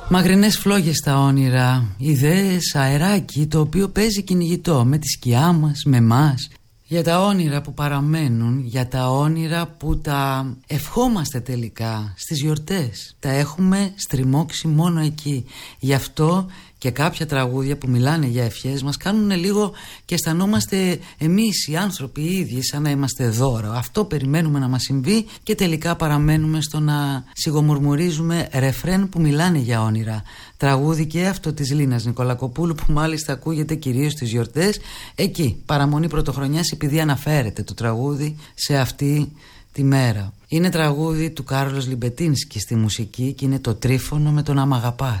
Μαγρινές φλόγες στα όνειρα, ιδέες, αεράκι το οποίο παίζει κυνηγητό με τη σκιά μας, με μας. Για τα όνειρα που παραμένουν, για τα όνειρα που τα ευχόμαστε τελικά στις γιορτές. Τα έχουμε στριμώξει μόνο εκεί. Γι' αυτό και κάποια τραγούδια που μιλάνε για ευχές μας κάνουν λίγο και αισθανόμαστε εμείς οι άνθρωποι οι ίδιοι σαν να είμαστε δώρο. Αυτό περιμένουμε να μας συμβεί και τελικά παραμένουμε στο να σιγομουρμουρίζουμε ρεφρέν που μιλάνε για όνειρα. Τραγούδι και αυτό της Λίνας Νικολακοπούλου που μάλιστα ακούγεται κυρίως στις γιορτές. Εκεί, παραμονή πρωτοχρονιάς, επειδή αναφέρεται το τραγούδι σε αυτή τη μέρα. Είναι τραγούδι του Κάρλος Λιμπετίνσκι στη μουσική και είναι το Τρίφωνο με τον Άμα αγαπάς.